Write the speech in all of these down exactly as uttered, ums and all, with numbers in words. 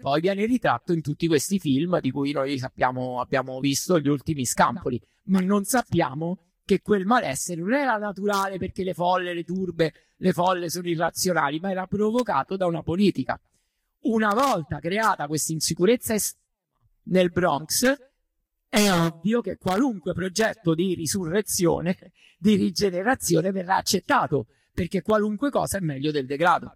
poi viene ritratto in tutti questi film di cui noi sappiamo, abbiamo visto gli ultimi scampoli, ma non sappiamo che quel malessere non era naturale perché le folle, le turbe, le folle sono irrazionali, ma era provocato da una politica. Una volta creata questa insicurezza nel Bronx, è ovvio che qualunque progetto di risurrezione, di rigenerazione verrà accettato, perché qualunque cosa è meglio del degrado.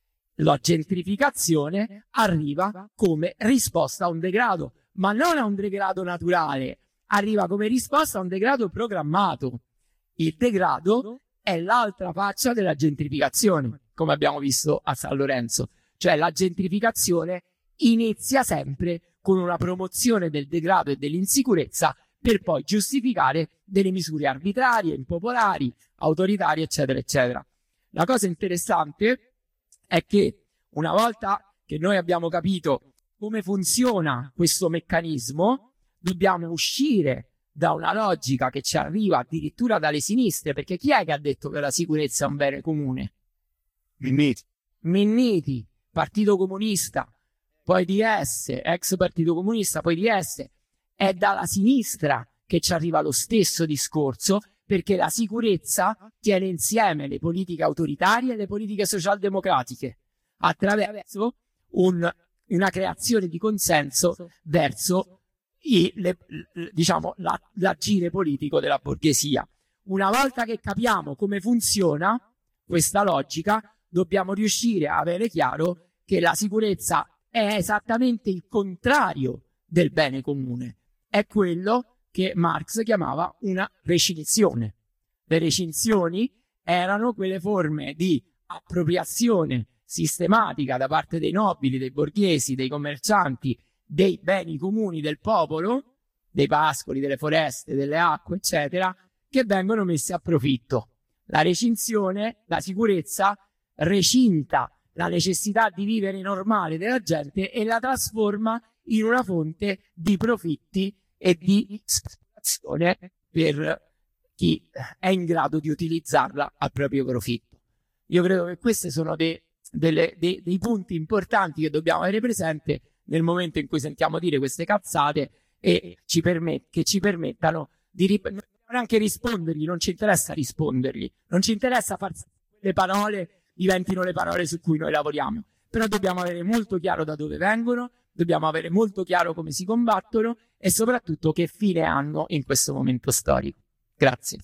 La gentrificazione arriva come risposta a un degrado, ma non a un degrado naturale, arriva come risposta a un degrado programmato. Il degrado è l'altra faccia della gentrificazione, come abbiamo visto a San Lorenzo. Cioè la gentrificazione inizia sempre con una promozione del degrado e dell'insicurezza per poi giustificare delle misure arbitrarie, impopolari, autoritarie, eccetera, eccetera. La cosa interessante è che una volta che noi abbiamo capito come funziona questo meccanismo, dobbiamo uscire da una logica che ci arriva addirittura dalle sinistre, perché chi è che ha detto che la sicurezza è un bene comune? Minniti. Minniti, Partito Comunista, poi D S, ex Partito Comunista, poi D S. È dalla sinistra che ci arriva lo stesso discorso, perché la sicurezza tiene insieme le politiche autoritarie e le politiche socialdemocratiche attraverso un, una creazione di consenso verso i, le, diciamo, la, l'agire politico della borghesia. Una volta che capiamo come funziona questa logica, dobbiamo riuscire a avere chiaro che la sicurezza è esattamente il contrario del bene comune. È quello che Marx chiamava una recinzione. Le recinzioni erano quelle forme di appropriazione sistematica da parte dei nobili, dei borghesi, dei commercianti, dei beni comuni del popolo, dei pascoli, delle foreste, delle acque, eccetera, che vengono messi a profitto. La recinzione, la sicurezza, recinta la necessità di vivere normale della gente e la trasforma in una fonte di profitti e di speculazione per chi è in grado di utilizzarla a proprio profitto. Io credo che questi sono dei, delle, dei, dei punti importanti che dobbiamo avere presente nel momento in cui sentiamo dire queste cazzate e ci permet- che ci permettano di rip- anche rispondergli. Non ci interessa rispondergli, non ci interessa far sì che le parole diventino le parole su cui noi lavoriamo, però dobbiamo avere molto chiaro da dove vengono, dobbiamo avere molto chiaro come si combattono e soprattutto che fine hanno in questo momento storico. Grazie.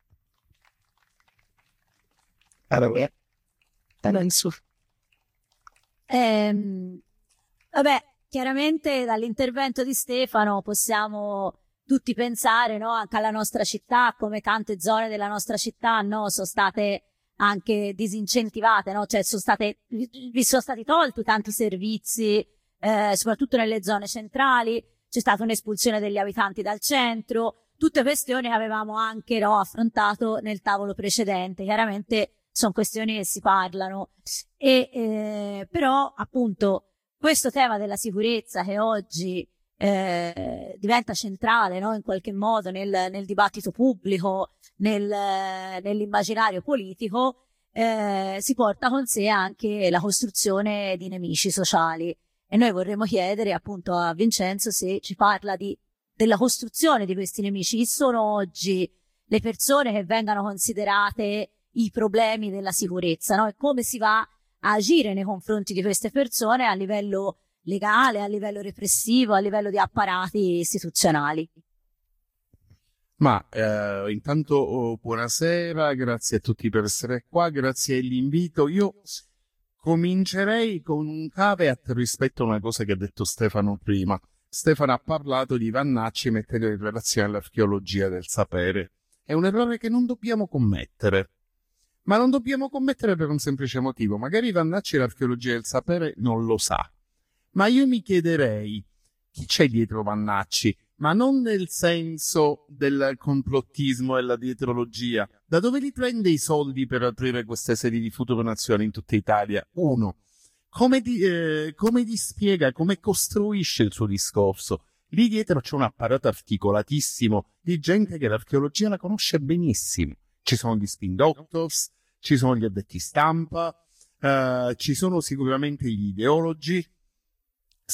Ehm, vabbè, chiaramente dall'intervento di Stefano possiamo tutti pensare, no, anche alla nostra città, come tante zone della nostra città, no, sono state anche disincentivate, no? Cioè sono state, vi sono stati tolti tanti servizi, eh, soprattutto nelle zone centrali, c'è stata un'espulsione degli abitanti dal centro, tutte questioni che avevamo anche, no, affrontato nel tavolo precedente. Chiaramente sono questioni che si parlano, e eh, però appunto questo tema della sicurezza che oggi eh, diventa centrale, no, in qualche modo nel, nel dibattito pubblico, nel, nell'immaginario politico, eh, si porta con sé anche la costruzione di nemici sociali. E noi vorremmo chiedere appunto a Vincenzo se ci parla di, della costruzione di questi nemici. Chi sono oggi le persone che vengano considerate i problemi della sicurezza, no? E come si va a agire nei confronti di queste persone a livello legale, a livello repressivo, a livello di apparati istituzionali. Ma eh, intanto oh, buonasera, grazie a tutti per essere qua, grazie dell'invito. Io comincerei con un caveat rispetto a una cosa che ha detto Stefano prima. Stefano ha parlato di Vannacci mettendo in relazione all'archeologia del sapere. È un errore che non dobbiamo commettere. Ma non dobbiamo commettere per un semplice motivo. Magari Vannacci l'archeologia del sapere non lo sa. Ma io mi chiederei chi c'è dietro Vannacci, ma non nel senso del complottismo e la dietrologia. Da dove li prende i soldi per aprire queste sedi di Futuro Nazione in tutta Italia? Uno. Come ti, eh, come ti spiega, come costruisce il suo discorso? Lì dietro c'è un apparato articolatissimo di gente che l'archeologia la conosce benissimo. Ci sono gli spin doctors, ci sono gli addetti stampa, eh, ci sono sicuramente gli ideologi,